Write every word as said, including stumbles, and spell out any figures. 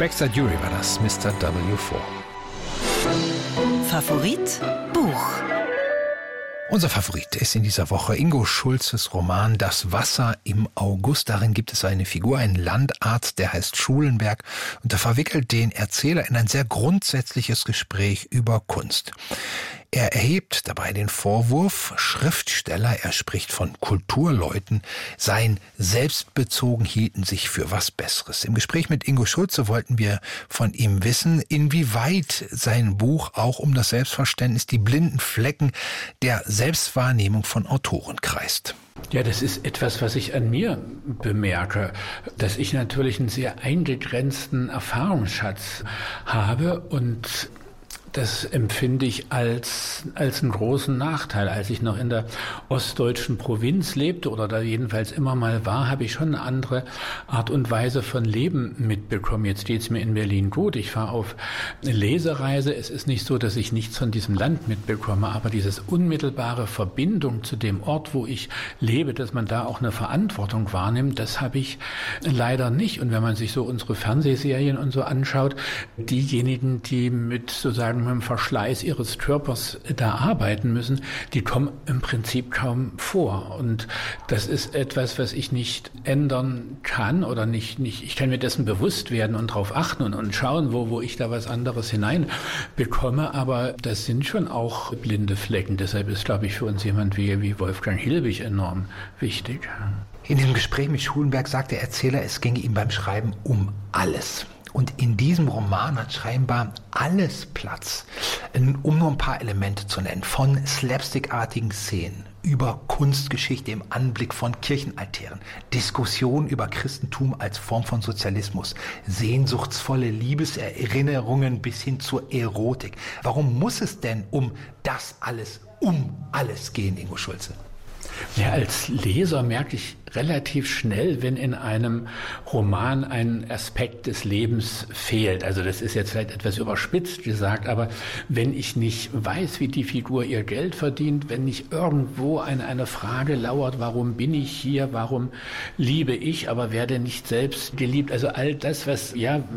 Baxter Dury war das, Mister W vier. Favorit Buch. Unser Favorit ist in dieser Woche Ingo Schulzes Roman Das Wasser im August. Darin gibt es eine Figur, einen Landarzt, der heißt Schulenberg, und er verwickelt den Erzähler in ein sehr grundsätzliches Gespräch über Kunst. Er erhebt dabei den Vorwurf, Schriftsteller, er spricht von Kulturleuten, seien selbstbezogen, hielten sich für was Besseres. Im Gespräch mit Ingo Schulze wollten wir von ihm wissen, inwieweit sein Buch auch um das Selbstverständnis, die blinden Flecken der Selbstwahrnehmung von Autoren kreist. Ja, das ist etwas, was ich an mir bemerke, dass ich natürlich einen sehr eingegrenzten Erfahrungsschatz habe, und das empfinde ich als, als einen großen Nachteil. Als ich noch in der ostdeutschen Provinz lebte oder da jedenfalls immer mal war, habe ich schon eine andere Art und Weise von Leben mitbekommen. Jetzt steht es mir in Berlin gut. Ich fahre auf eine Lesereise. Es ist nicht so, dass ich nichts von diesem Land mitbekomme, aber diese unmittelbare Verbindung zu dem Ort, wo ich lebe, dass man da auch eine Verantwortung wahrnimmt, das habe ich leider nicht. Und wenn man sich so unsere Fernsehserien und so anschaut, diejenigen, die mit sozusagen mit dem Verschleiß ihres Körpers da arbeiten müssen, die kommen im Prinzip kaum vor. Und das ist etwas, was ich nicht ändern kann oder nicht, nicht, ich kann mir dessen bewusst werden und darauf achten und, und schauen, wo, wo ich da was anderes hineinbekomme. Aber das sind schon auch blinde Flecken. Deshalb ist, glaube ich, für uns jemand wie, wie Wolfgang Hilbig enorm wichtig. In dem Gespräch mit Schulenberg sagt der Erzähler, es ginge ihm beim Schreiben um alles. Und in diesem Roman hat scheinbar alles Platz, um nur ein paar Elemente zu nennen, von slapstickartigen Szenen über Kunstgeschichte im Anblick von Kirchenaltären, Diskussionen über Christentum als Form von Sozialismus, sehnsuchtsvolle Liebeserinnerungen bis hin zur Erotik. Warum muss es denn um das alles, um alles gehen, Ingo Schulze? Ja, als Leser merke ich relativ schnell, wenn in einem Roman ein Aspekt des Lebens fehlt. Also das ist jetzt vielleicht etwas überspitzt gesagt, aber wenn ich nicht weiß, wie die Figur ihr Geld verdient, wenn nicht irgendwo eine, eine Frage lauert, warum bin ich hier, warum liebe ich, aber werde nicht selbst geliebt. Also all das, was ja